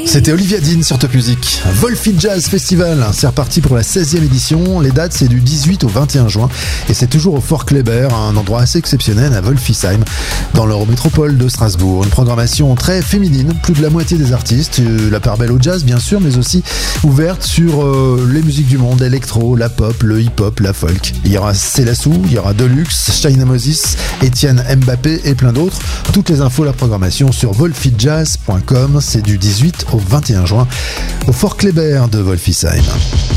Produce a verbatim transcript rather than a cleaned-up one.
C'était Olivia Dean sur Top Music. Wolfie Jazz Festival, c'est reparti pour la seizième édition. Les dates, c'est du dix-huit au vingt et un juin. Et c'est toujours au Fort Kléber, un endroit assez exceptionnel à Wolfisheim, dans l'Eurométropole de Strasbourg. Une programmation très féminine, plus de la moitié des artistes. La part belle au jazz, bien sûr, mais aussi ouverte sur euh, les musiques du monde, l'électro, la pop, le hip-hop, la folk. Il y aura Célassou, il y aura Deluxe, Shaina Moses, Étienne Mbappé et plein d'autres. Toutes les infos, la programmation sur wolfie jazz point com. C'est du dix-huit au vingt et un juin au Fort Kléber de Wolfisheim.